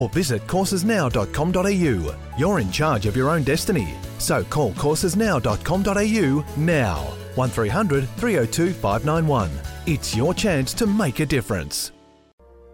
or visit coursesnow.com.au. You're in charge of your own destiny. So call coursesnow.com.au now. 1300 302 591. It's your chance to make a difference.